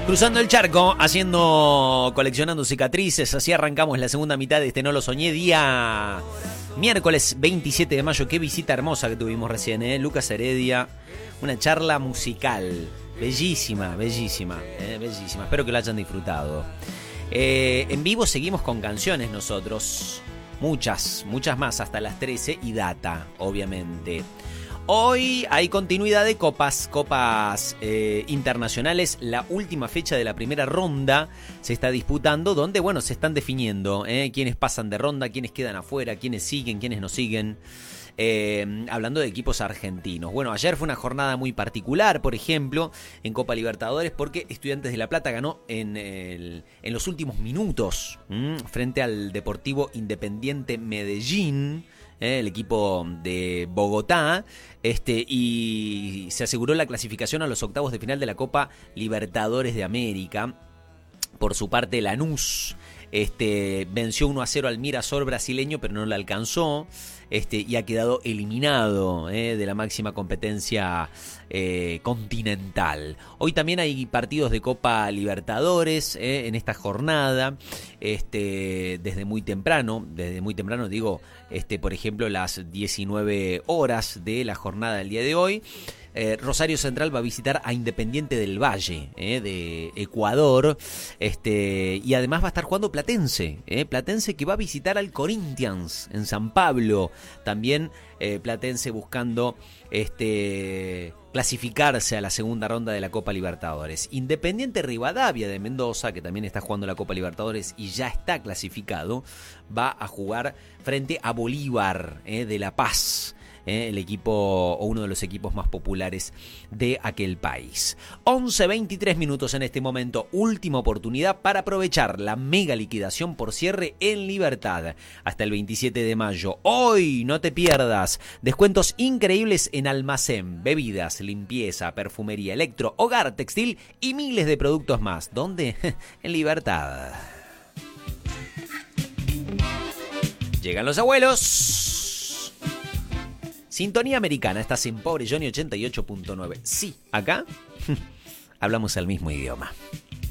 Cruzando el charco, coleccionando cicatrices. Así arrancamos la segunda mitad de este No Lo Soñé, día miércoles 27 de mayo. Qué visita hermosa que tuvimos recién, Lucas Heredia. Una charla musical. Bellísima, bellísima, bellísima. Espero que la hayan disfrutado. En vivo seguimos con canciones nosotros. Muchas más hasta las 13 y data, obviamente. Hoy hay continuidad de copas internacionales. La última fecha de la primera ronda se está disputando, donde, bueno, se están definiendo quiénes pasan de ronda, quiénes quedan afuera, quiénes siguen, quiénes no siguen. Hablando de equipos argentinos. Bueno, ayer fue una jornada muy particular, por ejemplo, en Copa Libertadores, porque Estudiantes de La Plata ganó en los últimos minutos frente al Deportivo Independiente Medellín. El equipo de Bogotá, y se aseguró la clasificación a los octavos de final de la Copa Libertadores de América. Por su parte, Lanús venció 1-0 al Mirassol brasileño, pero no le alcanzó, y ha quedado eliminado de la máxima competencia continental. Hoy también hay partidos de Copa Libertadores en esta jornada, desde muy temprano digo, por ejemplo, las 19 horas de la jornada del día de hoy. Rosario Central va a visitar a Independiente del Valle, de Ecuador, y además va a estar jugando Platense, Platense que va a visitar al Corinthians en San Pablo. También Platense buscando clasificarse a la segunda ronda de la Copa Libertadores. Independiente Rivadavia de Mendoza, que también está jugando la Copa Libertadores y ya está clasificado, va a jugar frente a Bolívar de La Paz. El equipo o uno de los equipos más populares de aquel país. 11:23 minutos en este momento. Última oportunidad para aprovechar la mega liquidación por cierre en Libertad hasta el 27 de mayo. Hoy no te pierdas descuentos increíbles en almacén, bebidas, limpieza, perfumería, electro, hogar, textil y miles de productos más. ¿Dónde? En Libertad. Llegan los abuelos. Sintonía Americana, estás en Pobre Johnny 88.9. Sí, acá hablamos el mismo idioma.